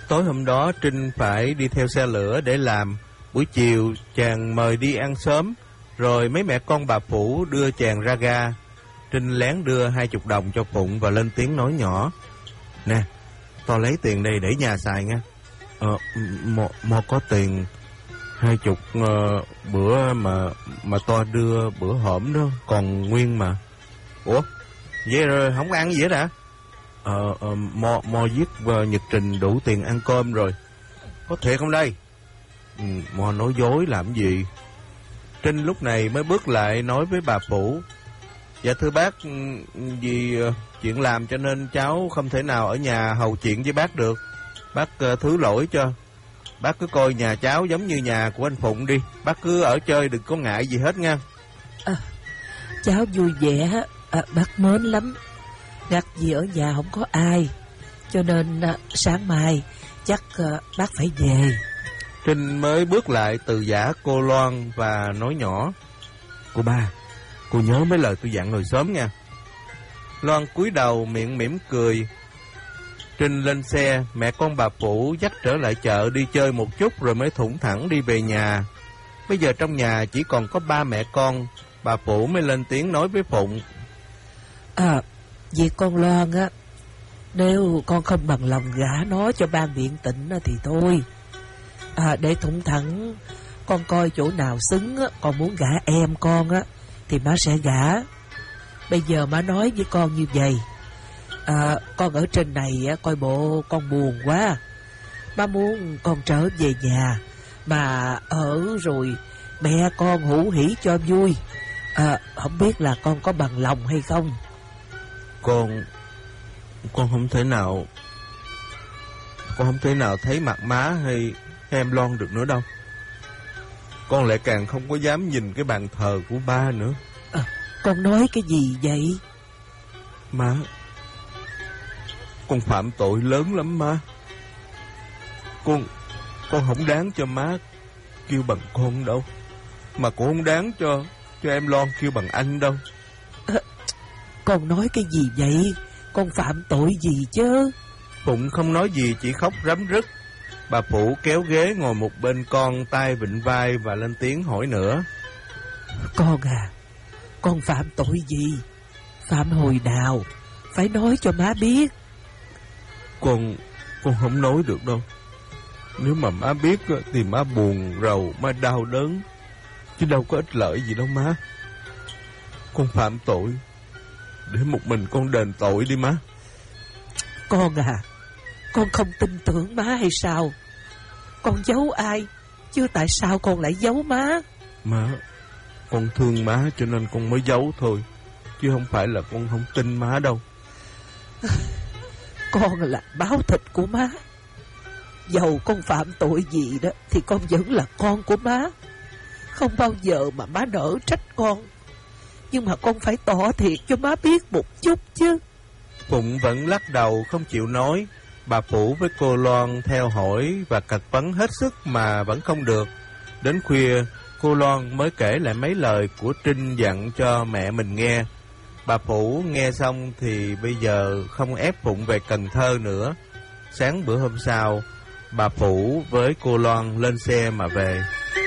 Tối hôm đó Trinh phải đi theo xe lửa để làm. Buổi chiều chàng mời đi ăn sớm, rồi mấy mẹ con bà Phủ đưa chàng ra ga. Trinh lén đưa 20 đồng cho Phụng và lên tiếng nói nhỏ: "Nè, tao lấy tiền đây để nhà xài nha." Mo có tiền 20 bữa mà tao đưa bữa hổm đó còn nguyên mà. Ủa, vậy rồi không ăn gì hết hả? Mo viết nhật trình đủ tiền ăn cơm rồi. Có thiệt không đây? Mo nói dối làm gì? Trinh lúc này mới bước lại nói với bà Phủ: "Dạ thưa bác, vì chuyện làm cho nên cháu không thể nào ở nhà hầu chuyện với bác được. Bác thứ lỗi cho. Bác cứ coi nhà cháu giống như nhà của anh Phụng đi. Bác cứ ở chơi đừng có ngại gì hết nha." Cháu vui vẻ, bác mến lắm. Gặt gì ở nhà không có ai, cho nên sáng mai chắc bác phải về. Trinh mới bước lại từ giã cô Loan và nói nhỏ: "Cô ba, cô nhớ mấy lời tôi dặn hồi sớm nha." Loan cúi đầu miệng mỉm cười. Trinh lên xe, mẹ con bà Phủ dắt trở lại chợ đi chơi một chút rồi mới thủng thẳng đi về nhà. Bây giờ trong nhà chỉ còn có ba mẹ con. Bà Phủ mới lên tiếng nói với Phụng: Vì con Loan á, nếu con không bằng lòng gả nó cho ban biện tịnh thì thôi. Để thủng thẳng, con coi chỗ nào xứng á, con muốn gả em con á thì má sẽ gả. Bây giờ má nói với con như vậy, con ở trên này á, coi bộ con buồn quá. Má muốn con trở về nhà mà ở rồi mẹ con hủ hỉ cho vui. Không biết là con có bằng lòng hay không? Con không thể nào thấy mặt má hay em Loan được nữa đâu. Con lại càng không có dám nhìn cái bàn thờ của ba nữa. Con nói cái gì vậy? Má, con phạm tội lớn lắm má. Con không đáng cho má kêu bằng con đâu, mà cũng không đáng cho em Loan kêu bằng anh đâu. Con nói cái gì vậy? Con phạm tội gì chứ? Phụng không nói gì, chỉ khóc rắm rứt. Bà Phụ kéo ghế ngồi một bên con, tay vịn vai và lên tiếng hỏi nữa: "Con à, con phạm tội gì? Phạm hồi nào? Phải nói cho má biết." Con không nói được đâu. Nếu mà má biết thì má buồn rầu, má đau đớn, chứ đâu có ích lợi gì đâu má. Con phạm tội để một mình con đền tội đi má. Con à, con không tin tưởng má hay sao? Con giấu ai, chứ tại sao con lại giấu má? Má, con thương má cho nên con mới giấu thôi, chứ không phải là con không tin má đâu. Con là máu thịt của má. Dầu con phạm tội gì đó thì con vẫn là con của má. Không bao giờ mà má nỡ trách con. Nhưng mà con phải tỏ thiệt cho má biết một chút chứ. Phụng vẫn lắc đầu không chịu nói. Bà Phủ với cô Loan theo hỏi và cật vấn hết sức mà vẫn không được. Đến khuya, cô Loan mới kể lại mấy lời của Trinh dặn cho mẹ mình nghe. Bà Phủ nghe xong thì bây giờ không ép Phụng về Cần Thơ nữa. Sáng bữa hôm sau, bà Phủ với cô Loan lên xe mà về.